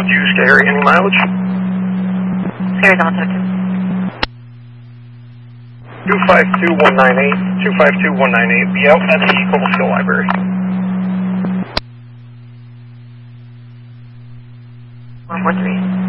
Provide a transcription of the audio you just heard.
you carry any mileage? Carry on, Hudson. 252198, 252198, be out at the Global Skill Library. 143.